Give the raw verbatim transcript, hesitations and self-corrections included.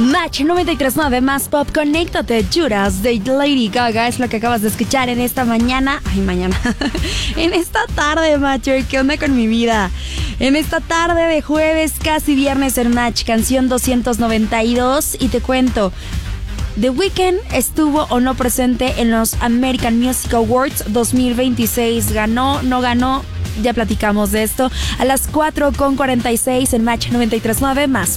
Match noventa y tres punto nueve más pop, conéctate, Judas de Lady Gaga es lo que acabas de escuchar en esta mañana. Ay, mañana. En esta tarde, macho, ¿qué onda con mi vida? En esta tarde de jueves, casi viernes en Match, canción doscientos noventa y dos. Y te cuento, The Weeknd estuvo o no presente en los American Music Awards dos mil veintiséis. ¿Ganó? ¿No ganó? Ya platicamos de esto a las cuatro con cuarenta y seis en Match noventa y tres punto nueve más